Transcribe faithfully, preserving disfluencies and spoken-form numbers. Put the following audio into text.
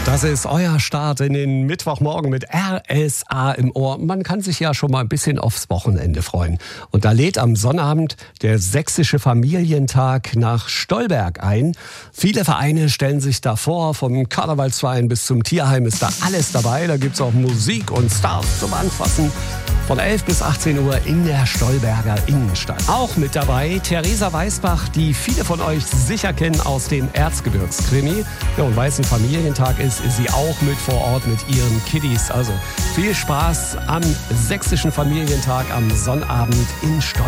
Das ist euer Start in den Mittwochmorgen mit R S A im Ohr. Man kann sich ja schon mal ein bisschen aufs Wochenende freuen. Und da lädt am Sonnabend der Sächsische Familientag nach Stolberg ein. Viele Vereine stellen sich da vor, vom Karnevalsverein bis zum Tierheim ist da alles dabei. Da gibt's auch Musik und Stars zum Anfassen. Von elf bis achtzehn Uhr in der Stolberger Innenstadt. Auch mit dabei Theresa Weißbach, die viele von euch sicher kennen aus dem Erzgebirgskrimi. Ja, und weil es ein Familientag ist, ist sie auch mit vor Ort mit ihren Kiddies. Also viel Spaß am Sächsischen Familientag am Sonnabend in Stolberg.